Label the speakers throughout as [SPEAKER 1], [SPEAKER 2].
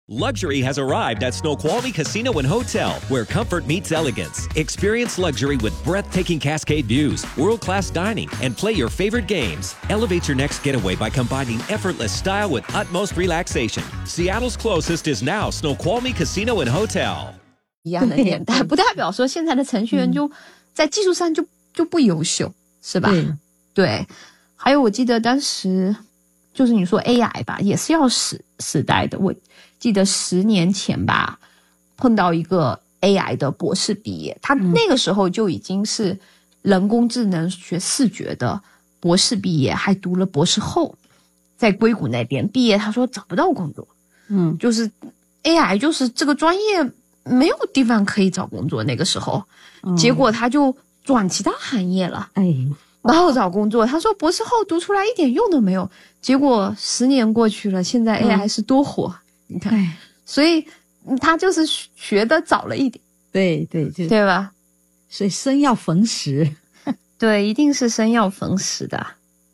[SPEAKER 1] Luxury has arrived at Snoqualmie Casino and Hotel, where comfort meets elegance. Experience luxury with breathtaking cascade views, world-class dining, and play your favorite games. Elevate your next getaway by combining effortless style with utmost relaxation. Seattle's closest is now Snoqualmie Casino and Hotel.
[SPEAKER 2] 一样的年代，不代表说现在的程序员就在技术上就不优秀，是吧？对。还有我记得当时就是你说 AI 吧，也是要时代的。我记得10年前吧，碰到一个 AI 的博士毕业，他那个时候就已经是人工智能学视觉的博士毕业，还读了博士后，在硅谷那边毕业，他说找不到工作，就是 AI 就是这个专业没有地方可以找工作，那个时候，结果他就转其他行业了，然后找工作，他说博士后读出来一点用都没有，结果10年过去了，现在 AI 是多火，你看，所以他就是学的早了一点，对吧？
[SPEAKER 3] 所以生要逢时，
[SPEAKER 2] 对，一定是生要逢时的。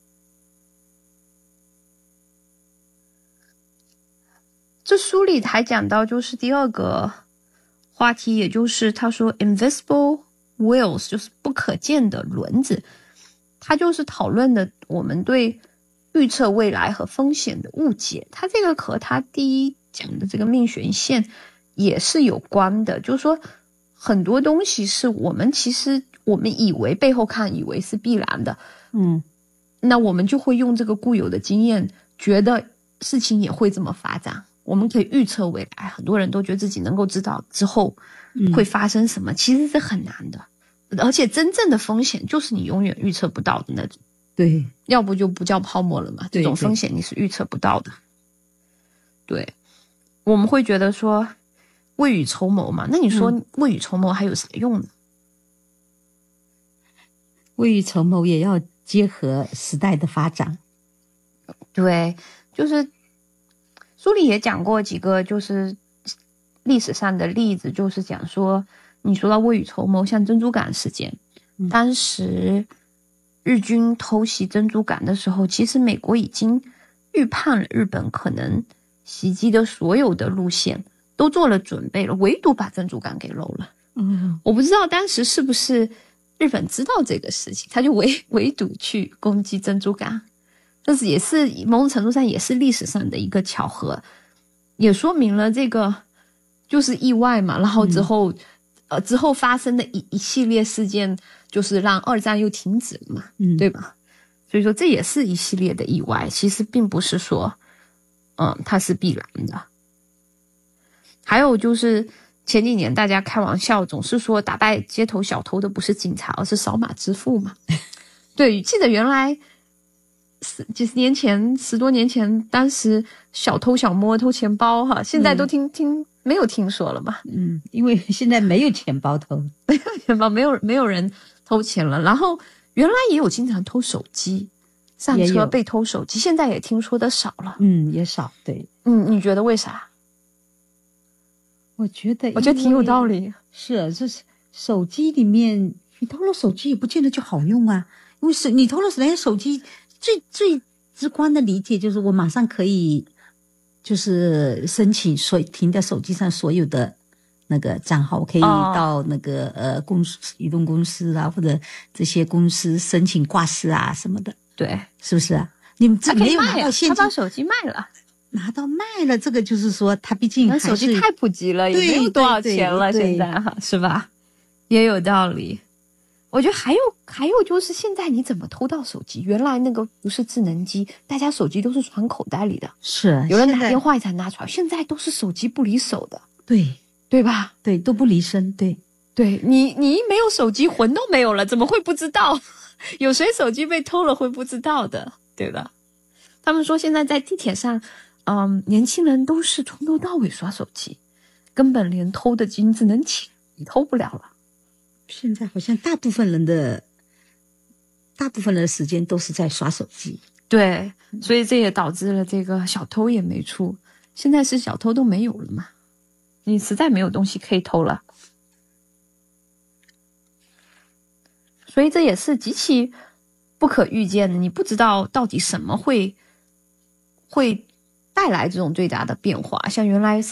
[SPEAKER 2] 这书里还讲到，就是第二个话题，也就是他说 invisible wheels， 就是不可见的轮子。他就是讨论的我们对预测未来和风险的误解，他这个和他第一讲的这个命悬线也是有关的，就是说很多东西是我们以为背后看以为是必然的，那我们就会用这个固有的经验觉得事情也会这么发展，我们可以预测未来，很多人都觉得自己能够知道之后会发生什么，其实是很难的，而且真正的风险就是你永远预测不到的那种，
[SPEAKER 3] 对，
[SPEAKER 2] 要不就不叫泡沫了嘛，这种风险你是预测不到的。对，我们会觉得说未雨绸缪嘛，那你说未雨绸缪还有啥用呢？
[SPEAKER 3] 未雨绸缪也要结合时代的发展。
[SPEAKER 2] 对，就是书里也讲过几个就是历史上的例子，就是讲说你说到未雨绸缪，像珍珠港事件，当时日军偷袭珍珠港的时候，其实美国已经预判了日本可能袭击的所有的路线，都做了准备了，唯独把珍珠港给漏了。我不知道当时是不是日本知道这个事情，他就围堵去攻击珍珠港，但是也是某种程度上也是历史上的一个巧合，也说明了这个就是意外嘛，然后之后发生的一系列事件，就是让二战又停止了嘛，对吧？所以说这也是一系列的意外，其实并不是说它是必然的。还有就是前几年大家开玩笑总是说打败街头小偷的不是警察，而是扫码支付嘛。对，记得原来10多年前当时小偷小摸偷钱包哈，现在都没有听说了嘛。
[SPEAKER 3] 因为现在没有钱包偷，
[SPEAKER 2] 没有钱包，没有人偷钱了。然后原来也有经常偷手机，上车被偷手机，现在也听说的少了。
[SPEAKER 3] 也少，对。
[SPEAKER 2] 你觉得为啥？
[SPEAKER 3] 我觉得
[SPEAKER 2] 挺有道理。
[SPEAKER 3] 是，就是手机里面你偷了手机也不见得就好用啊，因为你偷了人家手机，最直观的理解就是我马上可以就是申请停在手机上所有的那个账号，我可以到那个移动公司啊，或者这些公司申请挂失啊什么的。对，是不是啊？你们这没有拿到现金，
[SPEAKER 2] 他把手机卖了。
[SPEAKER 3] 拿到卖了，这个就是说他毕竟还是
[SPEAKER 2] 手机太普及了，也没有多少钱了，现在哈，是吧？也有道理。我觉得还有就是现在你怎么偷到手机？原来那个不是智能机，大家手机都是藏口袋里的，
[SPEAKER 3] 是
[SPEAKER 2] 有人打电话才拿出来，现在都是手机不离手的，对吧？
[SPEAKER 3] 对，都不离身，对，
[SPEAKER 2] 你一没有手机，魂都没有了，怎么会不知道？有谁手机被偷了会不知道的，对吧？他们说现在在地铁上。年轻人都是从头到尾刷手机，根本连偷的金子能钱你偷不了了。
[SPEAKER 3] 现在好像大部分人的时间都是在刷手机。
[SPEAKER 2] 对，所以这也导致了这个小偷也没出，现在是小偷都没有了嘛，你实在没有东西可以偷了。所以这也是极其不可预见的，你不知道到底什么会带来这种最大的变化，像原来